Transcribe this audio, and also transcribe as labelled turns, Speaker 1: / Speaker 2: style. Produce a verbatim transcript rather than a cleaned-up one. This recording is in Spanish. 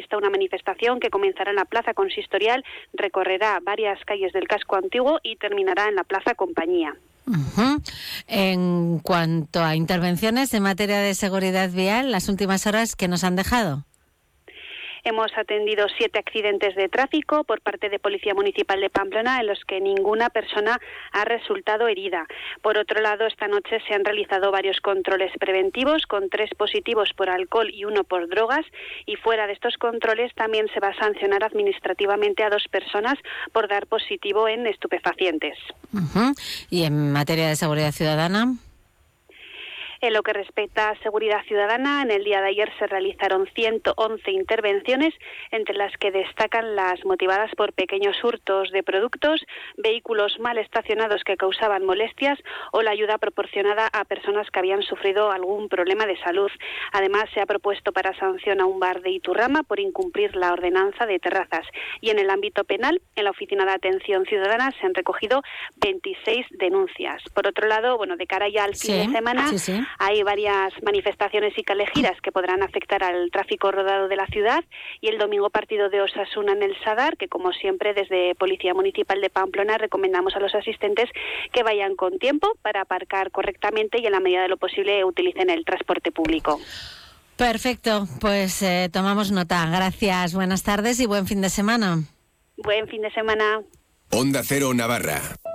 Speaker 1: prevista una manifestación que comenzará en la Plaza Consistorial, recorrerá varias calles del casco antiguo y terminará en la Plaza Compañía.
Speaker 2: Uh-huh. En cuanto a intervenciones en materia de seguridad vial, las últimas horas que nos han dejado.
Speaker 1: Hemos atendido siete accidentes de tráfico por parte de Policía Municipal de Pamplona, en los que ninguna persona ha resultado herida. Por otro lado, esta noche se han realizado varios controles preventivos, con tres positivos por alcohol y uno por drogas, y fuera de estos controles también se va a sancionar administrativamente a dos personas por dar positivo en estupefacientes.
Speaker 2: Uh-huh. ¿Y en materia de seguridad ciudadana?
Speaker 1: En lo que respecta a seguridad ciudadana, en el día de ayer se realizaron ciento once intervenciones, entre las que destacan las motivadas por pequeños hurtos de productos, vehículos mal estacionados que causaban molestias o la ayuda proporcionada a personas que habían sufrido algún problema de salud. Además, se ha propuesto para sanción a un bar de Iturrama por incumplir la ordenanza de terrazas. Y en el ámbito penal, en la Oficina de Atención Ciudadana se han recogido veintiséis denuncias. Por otro lado, bueno, de cara ya al fin
Speaker 2: sí,
Speaker 1: de semana,
Speaker 2: sí, sí.
Speaker 1: hay varias manifestaciones y calejiras que podrán afectar al tráfico rodado de la ciudad, y el domingo partido de Osasuna en el Sadar, que como siempre desde Policía Municipal de Pamplona recomendamos a los asistentes que vayan con tiempo para aparcar correctamente y en la medida de lo posible utilicen el transporte público.
Speaker 2: Perfecto, pues eh, tomamos nota. Gracias, buenas tardes y buen fin de semana.
Speaker 1: Buen fin de semana.
Speaker 3: Onda Cero Navarra.